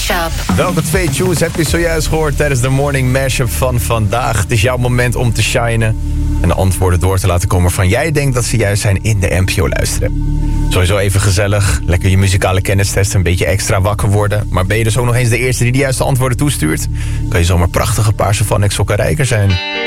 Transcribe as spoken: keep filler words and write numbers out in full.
Mashup. Welke twee tunes heb je zojuist gehoord tijdens de morning mashup van vandaag? Het is jouw moment om te shinen en de antwoorden door te laten komen van jij denkt dat ze juist zijn in de N P O luisteren. Sowieso even gezellig, lekker je muzikale kennis testen, een beetje extra wakker worden. Maar ben je dus ook nog eens de eerste die de juiste antwoorden toestuurt? Kan je zomaar prachtige paarse Van Ex sokken rijker zijn.